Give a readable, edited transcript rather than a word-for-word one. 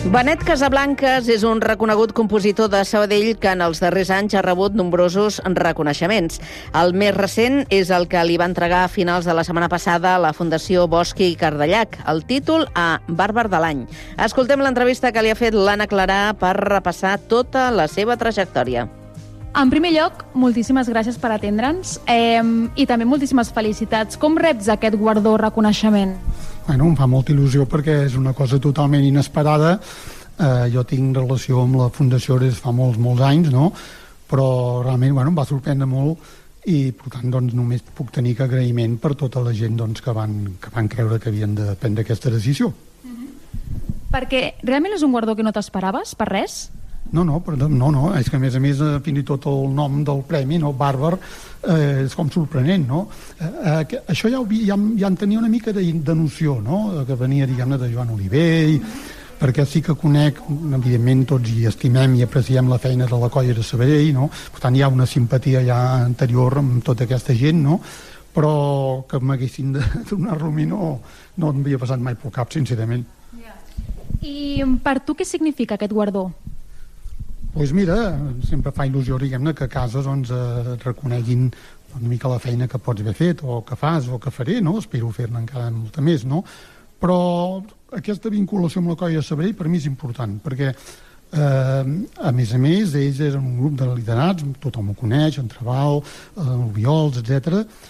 Benet Casablancas és un reconegut compositor de Sabadell que en els darrers anys ha rebut nombrosos reconeixements. El més recent és el que li va entregar a finals de la setmana passada la Fundació Bosch i Cardellac, el títol a Bàrbar de l'any. Escoltem l'entrevista que li ha fet l'Anna Clarà per repassar tota la seva trajectòria. En primer lloc, moltíssimes gràcies per atendre'ns i també moltíssimes felicitats. Com reps aquest guardó reconeixement? Bueno, em fa molta il·lusió perquè és una cosa totalment inesperada. Jo tinc relació amb la Fundació des fa molts anys, no? Però realment em va sorprendre molt i per tant doncs, només puc tenir agraïment per tota la gent doncs, que van creure que havien de prendre aquesta decisió. Perquè realment és un guardó que no t'esperaves, per res? No, és que a més fins i tot el nom del premi, no, Bàrbar, és com sorprenent, no? Això ja en tenia una mica de noció, no?, que venia, diguem-ne, de Joan Oliver, perquè sí que conec, evidentment tots hi estimem i apreciem la feina de la colla de Sabadell, no? Per tant hi ha una simpatia ja anterior amb tota aquesta gent, no? Però que m'haguessin de donar-lo a mi no em havia passat mai pel cap, sincerament. I per tu què significa aquest guardó? Doncs mira, sempre fa il·lusió, diguem-ne, que a casa doncs, et reconeguin una mica la feina que pots haver fet o que fas o que faré, no? Espero fer-ne encara molta més, no? Però aquesta vinculació amb la colla de Sabadell per mi és important, perquè a més, ells eren un grup de liderats, tothom ho coneix, en Trabal, l'Obiols, etc.